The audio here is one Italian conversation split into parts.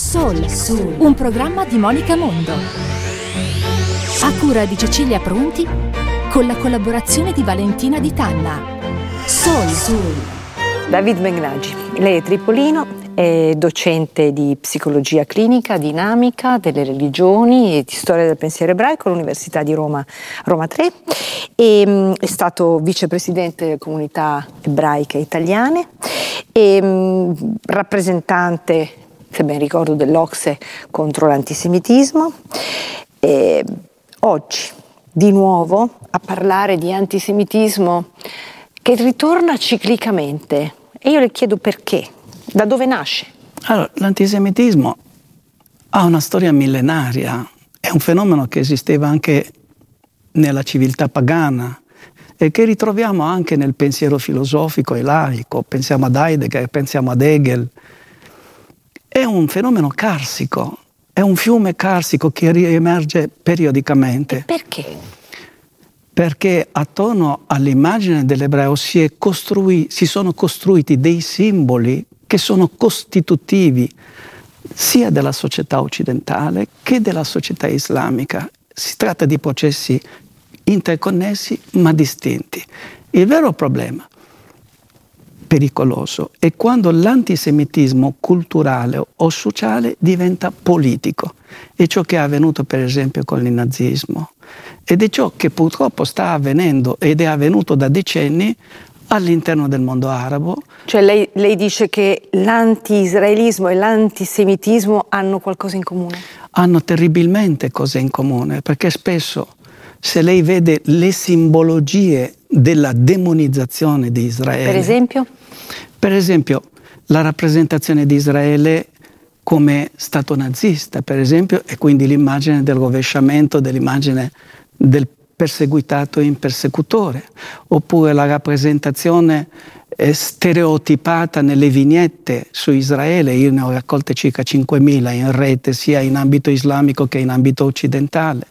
Soul, un programma di Monica Mondo. A cura di Cecilia Pronti, con la collaborazione di Valentina Di Tanna. Soul. David Meghnagi, lei è tripolino, è docente di psicologia clinica, dinamica delle religioni e di storia del pensiero ebraico all'Università di Roma 3 e è stato vicepresidente delle comunità ebraiche italiane e rappresentante, se ben ricordo, dell'Ocse contro l'antisemitismo. E oggi di nuovo a parlare di antisemitismo che ritorna ciclicamente, e io le chiedo perché, da dove nasce? Allora, l'antisemitismo ha una storia millenaria, è un fenomeno che esisteva anche nella civiltà pagana e che ritroviamo anche nel pensiero filosofico e laico. Pensiamo ad Heidegger, pensiamo ad Hegel. È un fenomeno carsico, è un fiume carsico che riemerge periodicamente. E perché? Perché attorno all'immagine dell'ebreo si sono costruiti dei simboli che sono costitutivi sia della società occidentale che della società islamica. Si tratta di processi interconnessi ma distinti. Il vero problema pericoloso è quando l'antisemitismo culturale o sociale diventa politico. È ciò che è avvenuto per esempio con il nazismo ed è ciò che purtroppo sta avvenendo ed è avvenuto da decenni all'interno del mondo arabo. Cioè lei dice che l'anti-israelismo e l'antisemitismo hanno qualcosa in comune? Hanno terribilmente cose in comune, perché spesso se lei vede le simbologie della demonizzazione di Israele. Per esempio? Per esempio, la rappresentazione di Israele come stato nazista, per esempio, e quindi l'immagine del rovesciamento dell'immagine del perseguitato in persecutore, oppure la rappresentazione stereotipata nelle vignette su Israele. Io ne ho raccolte circa 5.000 in rete, sia in ambito islamico che in ambito occidentale.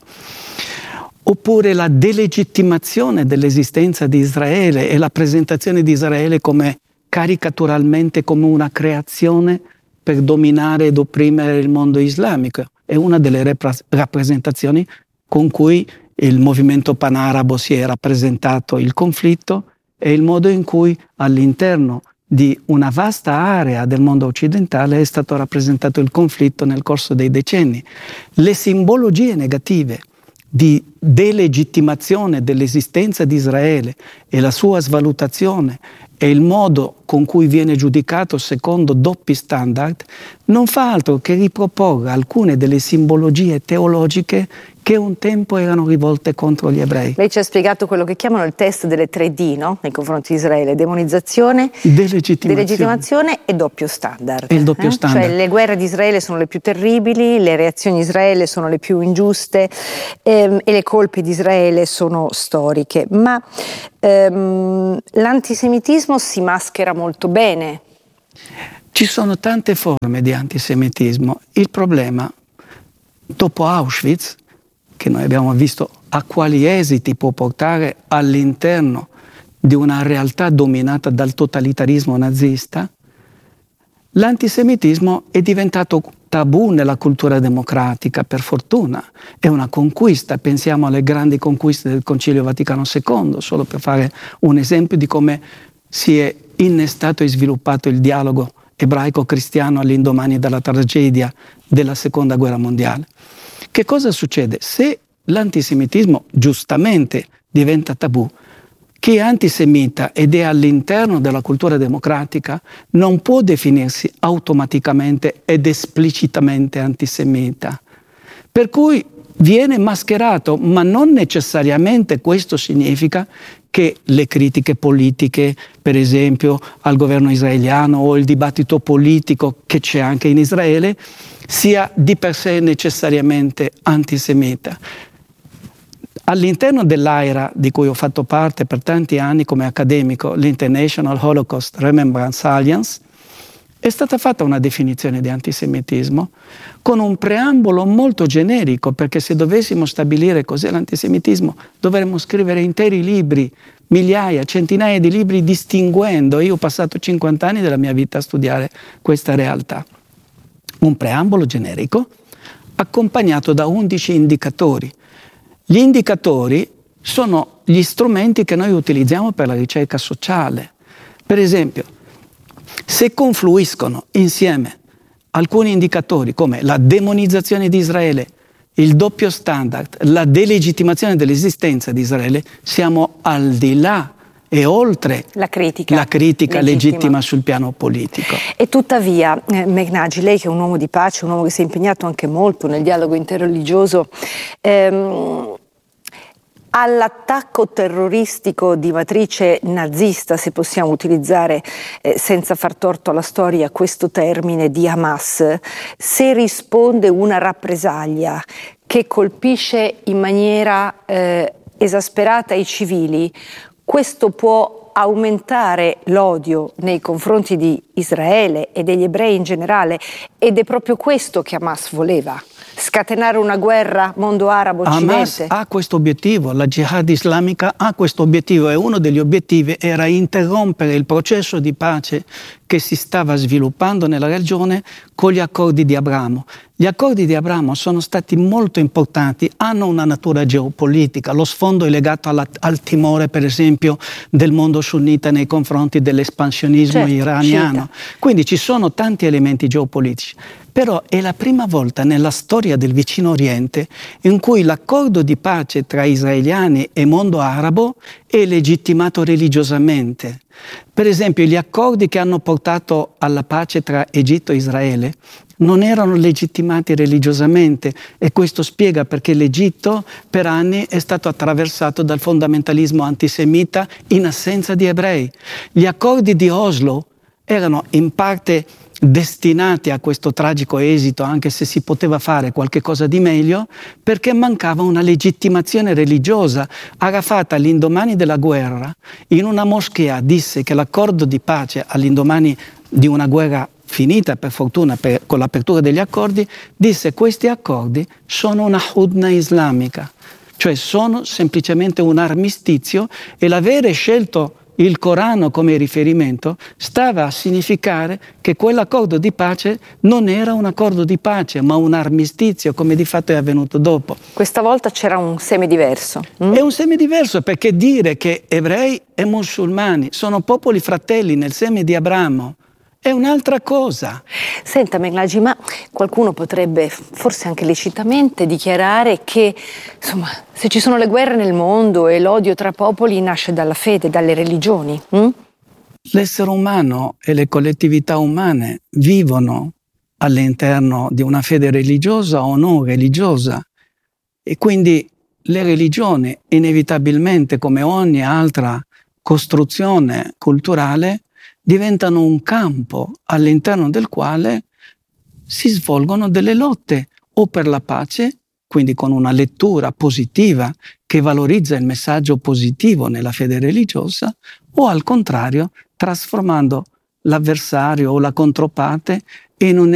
Oppure la delegittimazione dell'esistenza di Israele e la presentazione di Israele come caricaturalmente come una creazione per dominare ed opprimere il mondo islamico. È una delle rappresentazioni con cui il movimento panarabo si è rappresentato il conflitto e il modo in cui all'interno di una vasta area del mondo occidentale è stato rappresentato il conflitto nel corso dei decenni. Le simbologie negative di delegittimazione dell'esistenza di Israele e la sua svalutazione e il modo con cui viene giudicato secondo doppi standard non fa altro che riproporre alcune delle simbologie teologiche che un tempo erano rivolte contro gli ebrei. Lei ci ha spiegato quello che chiamano il test delle 3D, no? Nei confronti di Israele: demonizzazione, delegittimazione e doppio standard. E il doppio standard. Cioè le guerre di Israele sono le più terribili, le reazioni di Israele sono le più ingiuste e le colpe di Israele sono storiche. Ma l'antisemitismo si maschera molto bene. Ci sono tante forme di antisemitismo. Il problema, dopo Auschwitz, che noi abbiamo visto a quali esiti può portare all'interno di una realtà dominata dal totalitarismo nazista, l'antisemitismo è diventato tabù nella cultura democratica, per fortuna. È una conquista, pensiamo alle grandi conquiste del Concilio Vaticano II, solo per fare un esempio di come si è innestato e sviluppato il dialogo ebraico-cristiano all'indomani della tragedia della Seconda Guerra Mondiale. Che cosa succede? Se l'antisemitismo giustamente diventa tabù, chi è antisemita ed è all'interno della cultura democratica non può definirsi automaticamente ed esplicitamente antisemita. Per cui viene mascherato, ma non necessariamente questo significa che le critiche politiche, per esempio al governo israeliano o il dibattito politico che c'è anche in Israele, sia di per sé necessariamente antisemita. All'interno dell'AIRA, di cui ho fatto parte per tanti anni come accademico, l'International Holocaust Remembrance Alliance, è stata fatta una definizione di antisemitismo con un preambolo molto generico, perché se dovessimo stabilire cos'è l'antisemitismo dovremmo scrivere interi libri, migliaia, centinaia di libri distinguendo. Io ho passato 50 anni della mia vita a studiare questa realtà. un preambolo generico accompagnato da 11 indicatori. Gli indicatori sono gli strumenti che noi utilizziamo per la ricerca sociale. Per esempio, se confluiscono insieme alcuni indicatori come la demonizzazione di Israele, il doppio standard, la delegittimazione dell'esistenza di Israele, siamo al di là e oltre la critica legittima sul piano politico. E tuttavia, Meghnagi, lei che è un uomo di pace, un uomo che si è impegnato anche molto nel dialogo interreligioso, all'attacco terroristico di matrice nazista, se possiamo utilizzare senza far torto alla storia questo termine, di Hamas, se risponde una rappresaglia che colpisce in maniera esasperata i civili, questo può aumentare l'odio nei confronti di Israele e degli ebrei in generale, ed è proprio questo che Hamas voleva. Scatenare una guerra mondo arabo-occidente? Hamas ha questo obiettivo, la Jihad islamica ha questo obiettivo, e uno degli obiettivi era interrompere il processo di pace che si stava sviluppando nella regione con gli accordi di Abramo. Gli accordi di Abramo sono stati molto importanti, hanno una natura geopolitica, lo sfondo è legato al timore, per esempio, del mondo sunnita nei confronti dell'espansionismo iraniano. Quindi ci sono tanti elementi geopolitici. Però è la prima volta nella storia del Vicino Oriente in cui l'accordo di pace tra israeliani e mondo arabo è legittimato religiosamente. Per esempio, gli accordi che hanno portato alla pace tra Egitto e Israele non erano legittimati religiosamente, e questo spiega perché l'Egitto per anni è stato attraversato dal fondamentalismo antisemita in assenza di ebrei. Gli accordi di Oslo erano in parte destinati a questo tragico esito, anche se si poteva fare qualche cosa di meglio, perché mancava una legittimazione religiosa. Arafat, all'indomani della guerra, in una moschea disse che l'accordo di pace, all'indomani di una guerra finita per fortuna con l'apertura degli accordi, disse: questi accordi sono una hudna islamica, cioè sono semplicemente un armistizio, e l'avere scelto il Corano come riferimento stava a significare che quell'accordo di pace non era un accordo di pace, ma un armistizio, come di fatto è avvenuto dopo. Questa volta c'era un seme diverso. È un seme diverso, perché dire che ebrei e musulmani sono popoli fratelli nel seme di Abramo è un'altra cosa. Senta, Meghnagi, ma qualcuno potrebbe, forse anche lecitamente, dichiarare che, insomma, se ci sono le guerre nel mondo e l'odio tra popoli nasce dalla fede, dalle religioni. L'essere umano e le collettività umane vivono all'interno di una fede religiosa o non religiosa, e quindi le religioni inevitabilmente, come ogni altra costruzione culturale, diventano un campo all'interno del quale si svolgono delle lotte, o per la pace, quindi con una lettura positiva che valorizza il messaggio positivo nella fede religiosa, o al contrario trasformando l'avversario o la controparte in un